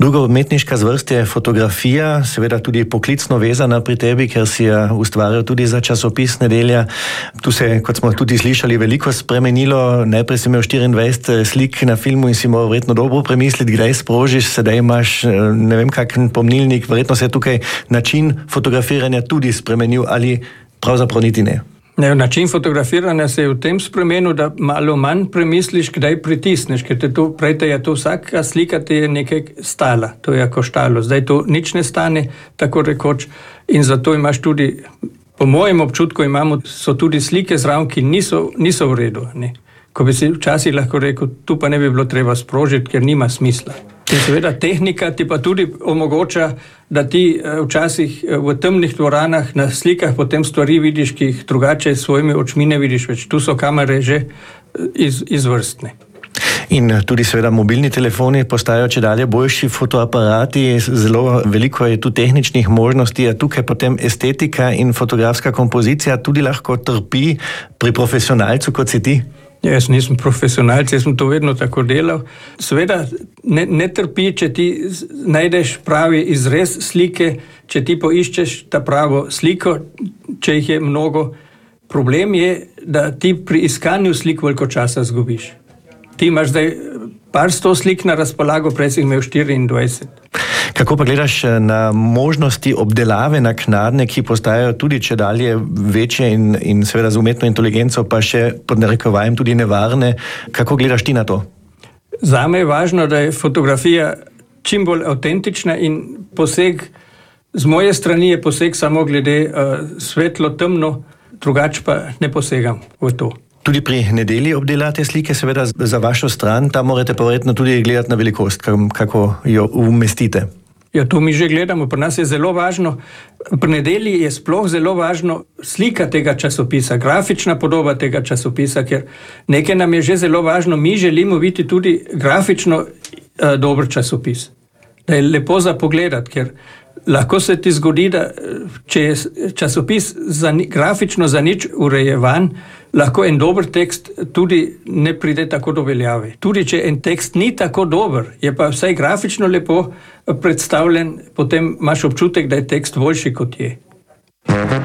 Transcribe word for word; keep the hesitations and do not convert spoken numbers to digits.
Druga umetniška zvrst je fotografija, seveda tudi poklicno vezana pri tebi, ker si jo ustvarjal tudi za časopis Nedelja. Tu se je, kot smo tudi slišali, veliko spremenilo. Najprej si imel štiriindvajset slik na filmu in si moral verjetno dobro premisliti, kdaj sprožiš, sedaj imaš ne vem kakšen pomnilnik, verjetno se je tukaj način fotografiranja tudi spremenil ali pravzaprav niti ne. Ne, način fotografiranja se je v tem spremenil, da malo manj premisliš, kdaj pritisneš, ker te to, prej te je to vsaka slika ti je nekaj stala, to je jako štalo. Zdaj to nič ne stane, tako rekoč, in zato imaš tudi, po mojem občutku imamo, so tudi slike zraven, ki niso, niso v redu. Ne. Ko bi si včasih lahko rekel, tu pa ne bi bilo treba sprožiti, ker nima smisla. In seveda tehnika ti pa tudi omogoča, da ti včasih v temnih dvoranah na slikah potem stvari vidiš, ki jih drugače s svojimi očmi ne vidiš več. Tu so kamere že iz, izvrstne. In tudi seveda mobilni telefoni postajajo čedalje boljši fotoaparati, zelo veliko je tu tehničnih možnosti, a tukaj potem estetika in fotografska kompozicija tudi lahko trpi pri profesionalcu, kot si ti? Ja, jaz nisem profesionalc, jaz sem to vedno tako delal. Seveda ne, ne trpi, če ti najdeš pravi izrez slike, če ti poiščeš ta pravo sliko, če jih je mnogo. Problem je, da ti pri iskanju slik veliko časa zgubiš. Ti imaš zdaj par sto slik na razpolago, prej si imel štiriindvajset. Kako pa gledaš na možnosti obdelave naknadne, ki postajajo tudi čedalje večje in, in seveda z umetno inteligenco pa še pod narekovajem tudi nevarne? Kako gledaš ti na to? Zame je važno, da je fotografija čim bolj avtentična in poseg, z moje strani je poseg samo glede uh, svetlo, temno, drugače pa ne posegam v to. Tudi pri Nedelji obdelate slike, seveda za vašo stran, tam morate pa verjetno tudi gledati na velikost, kako jo umestite. Ja, to mi že gledamo, pri nas je zelo važno, pri Nedelji je sploh zelo važno slika tega časopisa, grafična podoba tega časopisa, ker nekaj nam je že zelo važno, mi želimo biti tudi grafično uh, dober časopis, da je lepo za pogledati, ker lahko se ti zgodi, da če je časopis za, grafično za nič urejevan, lahko en dober tekst tudi ne pride tako do veljave. Tudi če en tekst ni tako dober, je pa vsaj grafično lepo predstavljen, potem imaš občutek, da je tekst boljši kot je.